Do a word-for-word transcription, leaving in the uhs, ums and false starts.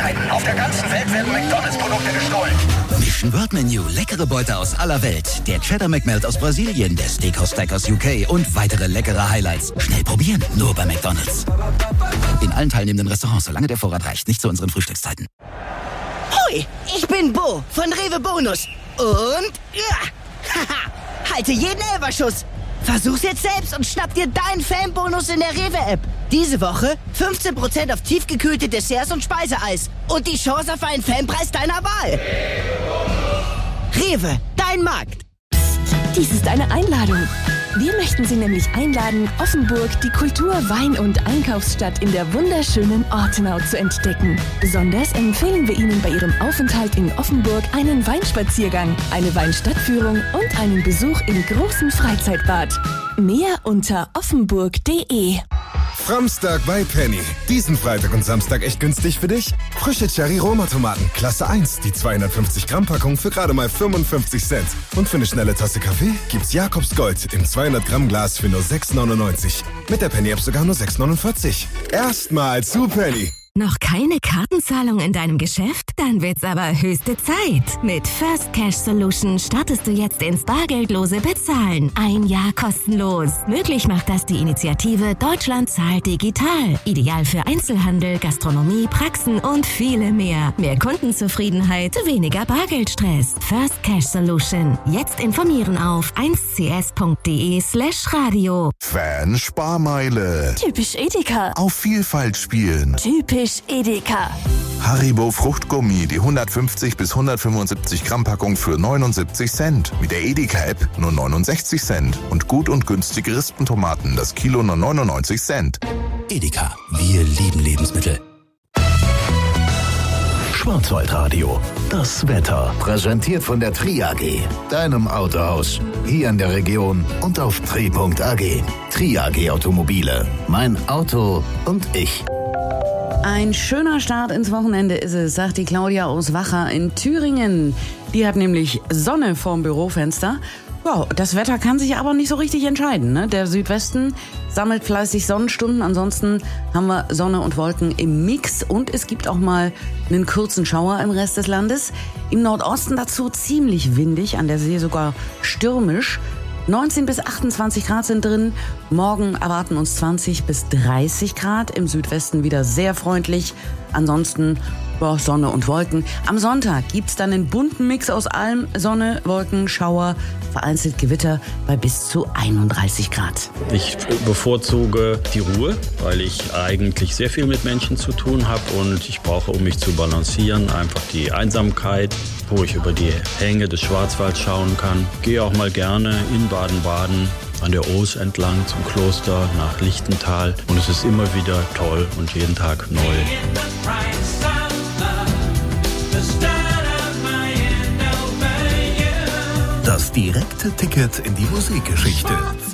Neuigkeiten. Auf der ganzen Welt werden McDonalds-Produkte gestohlen. Mission World Menu, leckere Beute aus aller Welt. Der Cheddar McMelt aus Brasilien, der Steakhouse Stack aus U K und weitere leckere Highlights. Schnell probieren, nur bei McDonalds. In allen teilnehmenden Restaurants, solange der Vorrat reicht, nicht zu unseren Frühstückszeiten. Hoi, ich bin Bo von Rewe Bonus. Und, ja, haha, halte jeden Elferschuss. Versuch's jetzt selbst und schnapp dir deinen Fanbonus in der Rewe-App. Diese Woche fünfzehn Prozent auf tiefgekühlte Desserts und Speiseeis. Und die Chance auf einen Fanpreis deiner Wahl. Rewe, dein Markt. Dies ist eine Einladung. Wir möchten Sie nämlich einladen, Offenburg, die Kultur-, Wein- und Einkaufsstadt in der wunderschönen Ortenau zu entdecken. Besonders empfehlen wir Ihnen bei Ihrem Aufenthalt in Offenburg einen Weinspaziergang, eine Weinstadtführung und einen Besuch im großen Freizeitbad. Mehr unter offenburg punkt de. Framstag bei Penny. Diesen Freitag und Samstag echt günstig für dich? Frische Cherry-Roma-Tomaten, Klasse eins, die zweihundertfünfzig Gramm Packung für gerade mal fünfundfünfzig Cent. Und für eine schnelle Tasse Kaffee gibt's Jakobs Gold im zweihundert Gramm Glas für nur sechs neunundneunzig. Mit der Penny-App sogar nur sechs neunundvierzig. Erstmal zu Penny. Noch keine Kartenzahlung in deinem Geschäft? Dann wird's aber höchste Zeit. Mit First Cash Solution startest du jetzt ins bargeldlose Bezahlen. Ein Jahr kostenlos. Möglich macht das die Initiative Deutschland zahlt digital. Ideal für Einzelhandel, Gastronomie, Praxen und viele mehr. Mehr Kundenzufriedenheit, weniger Bargeldstress. First Cash Solution. Jetzt informieren auf eins c s punkt de slash radio. Fan Sparmeile. Typisch Edeka. Auf Vielfalt spielen. Typisch Edeka. Haribo Fruchtgummi, die hundertfünfzig bis hundertfünfundsiebzig Gramm Packung für neunundsiebzig Cent. Mit der Edeka-App nur neunundsechzig Cent. Und gut und günstige Rispentomaten, das Kilo nur neunundneunzig Cent. Edeka, wir lieben Lebensmittel. Schwarzwaldradio, das Wetter. Präsentiert von der Tri A G, deinem Autohaus. Hier in der Region und auf tri punkt a g. Tri A G Automobile. Mein Auto und ich. Ein schöner Start ins Wochenende ist es, sagt die Claudia aus Wacha in Thüringen. Die hat nämlich Sonne vorm Bürofenster. Ja, das Wetter kann sich aber nicht so richtig entscheiden, ne? Der Südwesten sammelt fleißig Sonnenstunden. Ansonsten haben wir Sonne und Wolken im Mix. Und es gibt auch mal einen kurzen Schauer im Rest des Landes. Im Nordosten dazu ziemlich windig, an der See sogar stürmisch. neunzehn bis achtundzwanzig Grad sind drin. Morgen erwarten uns zwanzig bis dreißig Grad. Im Südwesten wieder sehr freundlich. Ansonsten ja, Sonne und Wolken. Am Sonntag gibt's dann einen bunten Mix aus allem. Sonne, Wolken, Schauer, vereinzelt Gewitter bei bis zu einunddreißig Grad. Ich bevorzuge die Ruhe, weil ich eigentlich sehr viel mit Menschen zu tun habe. Und ich brauche, um mich zu balancieren, einfach die Einsamkeit, wo ich über die Hänge des Schwarzwalds schauen kann. Gehe auch mal gerne in Baden-Baden an der Oos entlang zum Kloster nach Lichtental. Und es ist immer wieder toll und jeden Tag neu. Das direkte Ticket in die Musikgeschichte.